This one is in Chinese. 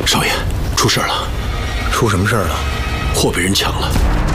少爷，出事了！ 出什么事儿了？ 货被人抢了。